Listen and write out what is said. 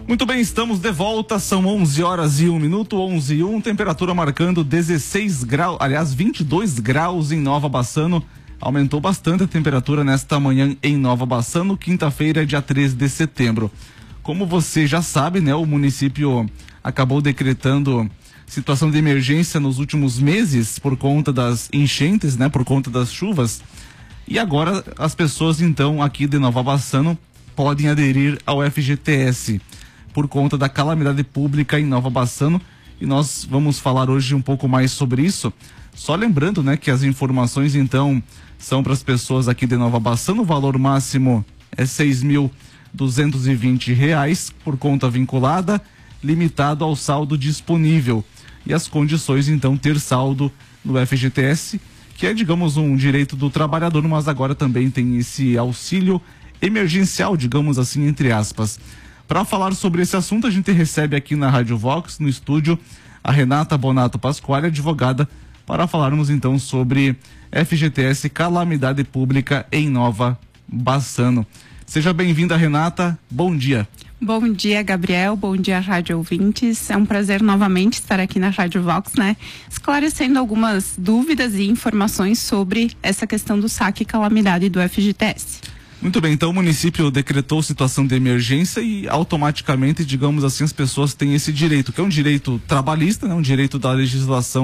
Muito bem, estamos de volta, são 11 horas e 1 minuto, 11 e 1, temperatura marcando 16 graus, aliás 22 graus em Nova Bassano. Aumentou bastante a temperatura nesta manhã em Nova Bassano, quinta-feira, dia 13 de setembro. Como você já sabe, né, o município acabou decretando situação de emergência nos últimos meses por conta das enchentes, né, por conta das chuvas. E agora as pessoas então aqui de Nova Bassano podem aderir ao FGTS por conta da calamidade pública em Nova Bassano, e nós vamos falar hoje um pouco mais sobre isso. Só lembrando, né, que as informações então são para as pessoas aqui de Nova Bassano. O valor máximo é R$6.220 por conta vinculada, limitado ao saldo disponível. E as condições então ter saldo no FGTS, que é, digamos, um direito do trabalhador, mas agora também tem esse auxílio emergencial, digamos assim, entre aspas. Para falar sobre esse assunto, a gente recebe aqui na Rádio Vox, no estúdio, a Renata Bonato Pasquale, advogada, para falarmos então sobre FGTS, calamidade pública em Nova Bassano. Seja bem-vinda, Renata, bom dia. Bom dia, Gabriel, bom dia, rádio ouvintes. É um prazer novamente estar aqui na Rádio Vox, né? Esclarecendo algumas dúvidas e informações sobre essa questão do saque e calamidade do FGTS. Muito bem, então o município decretou situação de emergência e automaticamente, digamos assim, as pessoas têm esse direito, que é um direito trabalhista, né, um direito da legislação